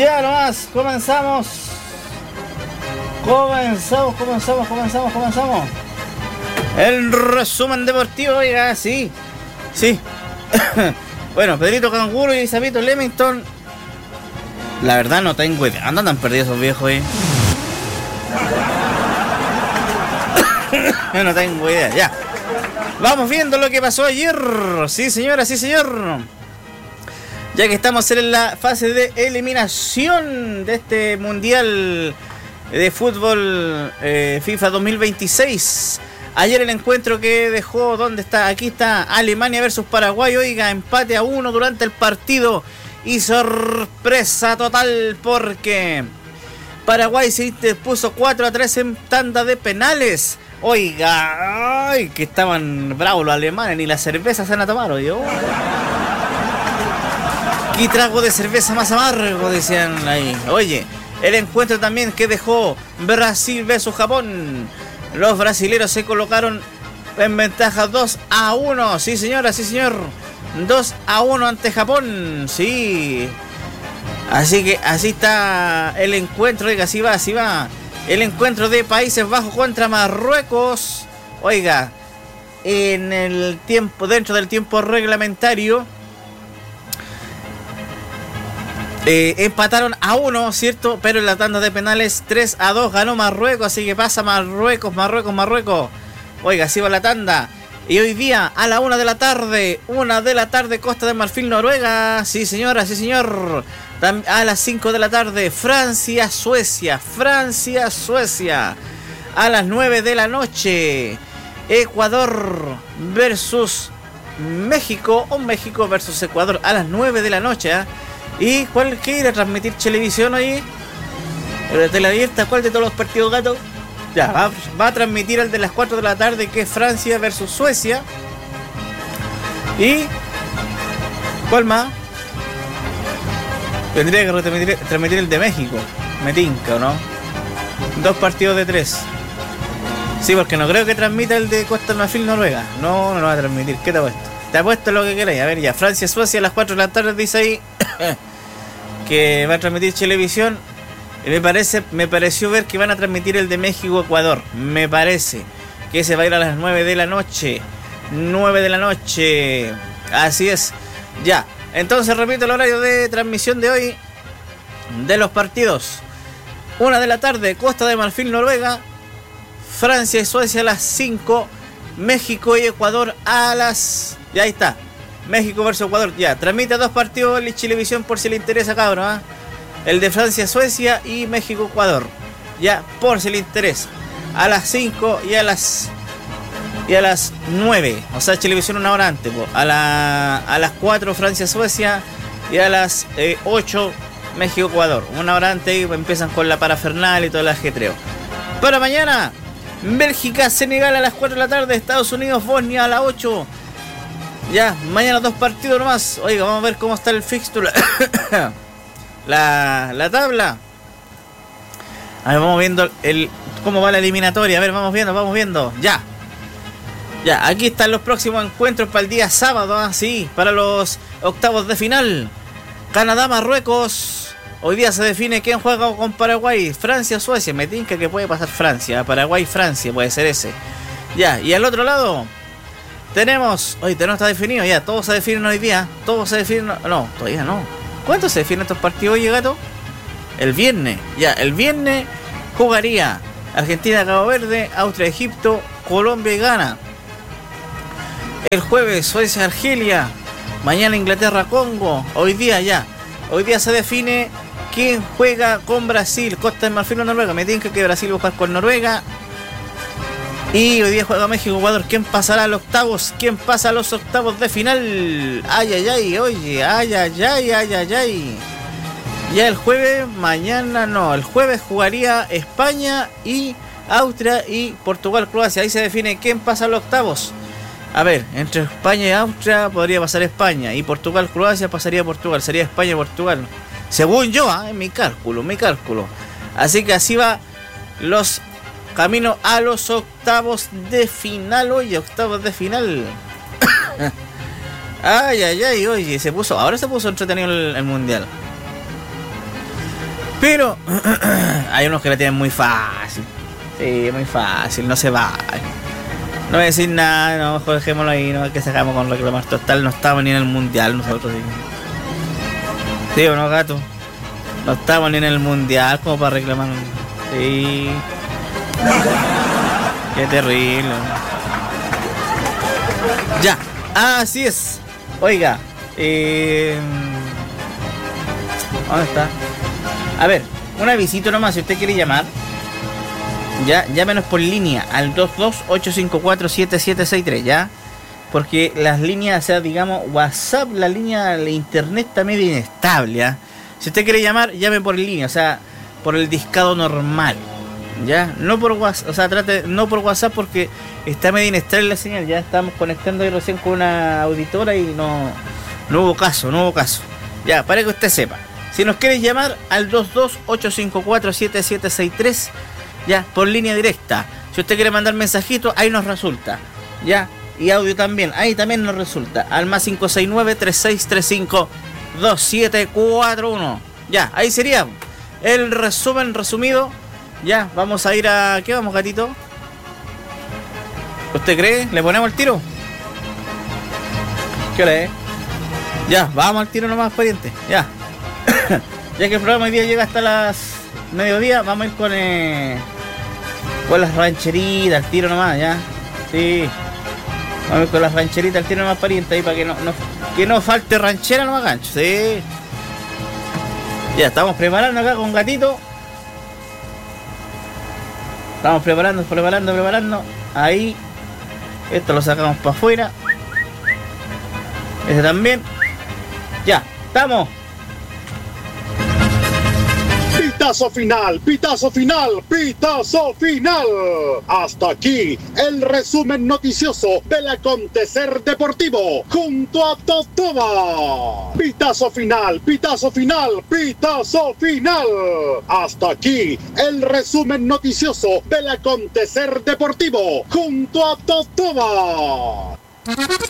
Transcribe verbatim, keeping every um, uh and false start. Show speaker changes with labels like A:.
A: Ya nomás, comenzamos. Comenzamos, comenzamos, comenzamos, comenzamos. El resumen deportivo, oiga, sí. Sí. Bueno, Pedrito Canguro y Sabito Leamington. La verdad no tengo idea. Andan tan perdidos esos viejos, eh. Yo no tengo idea, ya. Vamos viendo lo que pasó ayer. Sí, señora, sí, señor. Ya que estamos en la fase de eliminación de este Mundial de Fútbol eh, FIFA dos mil veintiséis. Ayer el encuentro que dejó, ¿dónde está? Aquí está Alemania versus Paraguay. Oiga, empate a uno durante el partido. Y sorpresa total porque Paraguay se interpuso cuatro a tres en tanda de penales. Oiga, ay, que estaban bravos los alemanes, ni la cerveza se han tomado, yo. ¿Qué trago de cerveza más amargo? Decían ahí. Oye, el encuentro también que dejó Brasil versus Japón. Los brasileros se colocaron en ventaja dos a uno. Sí, señora, sí, señor. dos a uno ante Japón. Sí. Así que así está el encuentro. Oiga, así va, así va. El encuentro de Países Bajos contra Marruecos. Oiga, en el tiempo, dentro del tiempo reglamentario, eh, empataron a uno, ¿cierto? Pero en la tanda de penales tres a dos ganó Marruecos. Así que pasa Marruecos, Marruecos, Marruecos. Oiga, así va la tanda. Y hoy día a la una de la tarde, una de la tarde, Costa de Marfil, Noruega. Sí, señora, sí, señor. A las cinco de la tarde, Francia, Suecia. Francia, Suecia. A las nueve de la noche, Ecuador versus México. O México versus Ecuador. A las nueve de la noche. ¿eh? ¿Y cuál quiere transmitir televisión hoy? ¿La tele abierta? ¿Cuál de todos los partidos, gato? Ya, va, va a transmitir el de las cuatro de la tarde, que es Francia versus Suecia. ¿Y cuál más? Tendría que transmitir, transmitir el de México. Me tinca, ¿o no? Dos partidos de tres. Sí, porque no creo que transmita el de Costa de Marfil, Noruega. No, no lo va a transmitir. ¿Qué te ha puesto? Te ha puesto lo que queráis. A ver, ya. Francia, Suecia a las cuatro de la tarde, dice ahí que va a transmitir televisión. Me parece, me pareció ver que van a transmitir el de México-Ecuador. Me parece que ese va a ir a las nueve de la noche. nueve de la noche. Así es. Ya. Entonces repito el horario de transmisión de hoy de los partidos. Una de la tarde, Costa de Marfil, Noruega. Francia y Suecia a las cinco. México y Ecuador a las... Ya ahí está. México versus Ecuador. Ya. Transmite dos partidos en Chilevisión por si le interesa, cabrón. ¿eh? El de Francia, Suecia y México, Ecuador. Ya, por si le interesa. A las cinco y a las y a las nueve. O sea, televisión una hora antes. Po. A, la, a las cuatro, Francia, Suecia. Y a las eh, ocho, México, Ecuador. Una hora antes y empiezan con la parafernalia y todo el ajetreo. Para mañana, Bélgica, Senegal a las cuatro de la tarde. Estados Unidos, Bosnia a las ocho. Ya, mañana dos partidos nomás. Oiga, vamos a ver cómo está el fixture. La, la tabla. A ver, vamos viendo el cómo va la eliminatoria. A ver, vamos viendo, vamos viendo. Ya. Ya, aquí están los próximos encuentros para el día sábado. ¿eh? Sí, para los octavos de final. Canadá, Marruecos. Hoy día se define quién juega con Paraguay. Francia, Suecia. Me tinca que puede pasar Francia. Paraguay, Francia, puede ser ese. Ya, y al otro lado tenemos... Hoy no está definido ya. Todos se definen hoy día. Todos se definen... No, todavía no. ¿Cuánto se definen estos partidos hoy, gato? El viernes. Ya, el viernes jugaría Argentina, Cabo Verde, Austria, Egipto, Colombia y Ghana. El jueves, Suecia, Argelia. Mañana, Inglaterra, Congo. Hoy día ya. Hoy día se define quién juega con Brasil. Costa de Marfil o Noruega. Me tienen que Brasil va a jugar con Noruega. Y hoy día juega México, Ecuador. ¿Quién pasará a los octavos? ¿Quién pasa a los octavos de final? Ay, ay, ay, oye, ay, ay, ay, ay, ay, ay. Ya el jueves, mañana no. El jueves jugaría España y Austria y Portugal, Croacia. Ahí se define quién pasa a los octavos. A ver, entre España y Austria podría pasar España. Y Portugal, Croacia pasaría Portugal. Sería España y Portugal. Según yo, ¿eh? en mi cálculo, mi cálculo. Así que así va los... Camino a los octavos de final. Oye, octavos de final. Ay, ay, ay, oye, se puso, ahora se puso entretenido el, el mundial. Pero hay unos que la tienen muy fácil. Sí, muy fácil, no se va. No voy a decir nada, no, mejor dejémoslo ahí, no hay que sacamos con reclamar total, no estamos ni en el mundial nosotros. ¿Sí, ¿Sí o no, gato? No estamos ni en el mundial como para reclamar. Sí. Qué terrible. Ya, así es. Oiga, eh... ¿dónde está? A ver, un avisito nomás, si usted quiere llamar, ya, llámenos por línea al dos dos ocho cinco cuatro siete siete seis tres, ¿ya? Porque las líneas, o sea, digamos, WhatsApp, la línea de internet está medio inestable, ¿ya? Si usted quiere llamar, llame por línea, o sea, por el discado normal, ¿ya? No por WhatsApp, o sea, trate, no por WhatsApp porque está medio inestable la señal, ya estamos conectando ahí recién con una auditora y no, no hubo caso, no hubo caso. Ya, para que usted sepa. Si nos quieres llamar al dos dos ocho cinco cuatro siete siete seis tres, ya, por línea directa. Si usted quiere mandar mensajito, ahí nos resulta, ya. Y audio también, ahí también nos resulta. Al más cinco seis nueve tres seis tres cinco dos siete cuatro uno. Ya, ahí sería el resumen resumido. Ya, vamos a ir a... ¿Qué vamos, gatito? ¿Usted cree? ¿Le ponemos el tiro? ¿Qué hora es? Ya, vamos al tiro nomás, pariente. Ya. Ya que el programa hoy día llega hasta las mediodía, vamos a ir con eh, con las rancheritas, al tiro nomás, ya. Sí. Vamos a ir con las rancheritas, al tiro nomás, pariente, ahí para que no, no, que no falte ranchera nomás, gancho. Sí. Ya, estamos preparando acá con gatito. Estamos preparando, preparando, preparando. Ahí. Esto lo sacamos para afuera. Ese también. Ya, estamos.
B: Pitazo final, pitazo final, pitazo final. Hasta aquí el resumen noticioso del acontecer deportivo junto a Totoba. Pitazo final, pitazo final, pitazo final. Hasta aquí el resumen noticioso del acontecer deportivo junto a Totoba.